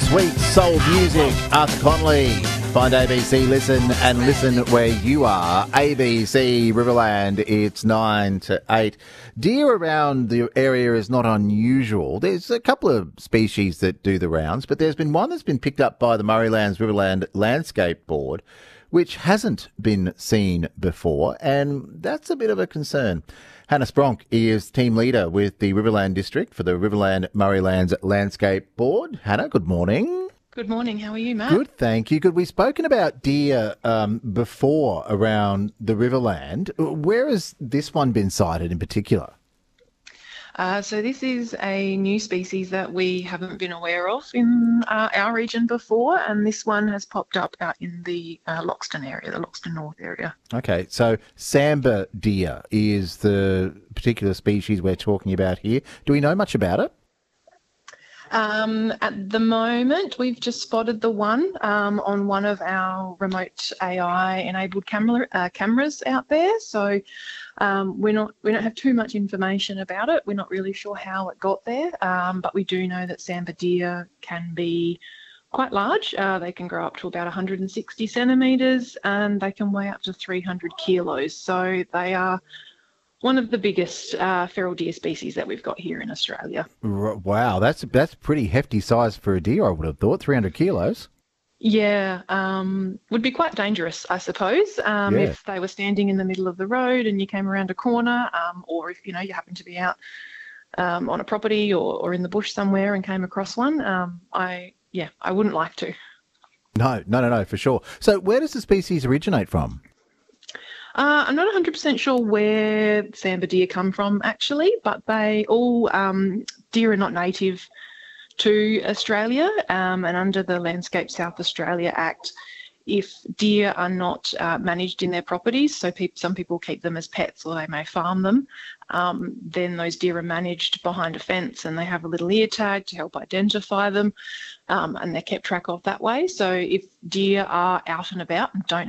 Sweet soul music, Arthur Conley. Find ABC Listen and listen where you are. ABC Riverland, it's 9 to 8. Deer around the area is not unusual. There's a couple of species that do the rounds, but there's been one that's been picked up by the Murraylands Riverland Landscape Board, which hasn't been seen before, and that's a bit of a concern. Hannah Spronk is team leader with the Riverland District for the Riverland Murraylands Landscape Board. Hannah, good morning. Good morning. How are you, Matt? Good, thank you. Good. We've spoken about deer before around the Riverland. Where has this one been sighted in particular? So this is a new species that we haven't been aware of in our region before, and this one has popped up out in the Loxton area, the Loxton North area. Okay, so sambar deer is the particular species we're talking about here. Do we know much about it? At the moment, we've just spotted the one on one of our remote AI-enabled cameras out there. So we don't have too much information about it. We're not really sure how it got there, but we do know that sambar deer can be quite large. They can grow up to about 160 centimetres and they can weigh up to 300 kilos. So they are one of the biggest feral deer species that we've got here in Australia. Wow, that's pretty hefty size for a deer, I would have thought, 300 kilos. Yeah, would be quite dangerous, I suppose, if they were standing in the middle of the road and you came around a corner, or if, you happen to be out on a property or in the bush somewhere and came across one. I wouldn't like to. No, for sure. So where does the species originate from? I'm not 100% sure where sambar deer come from, actually, but they all, deer are not native to Australia, and under the Landscape South Australia Act, if deer are not managed in their properties, so some people keep them as pets or they may farm them, then those deer are managed behind a fence and they have a little ear tag to help identify them, and they're kept track of that way. So if deer are out and about and don't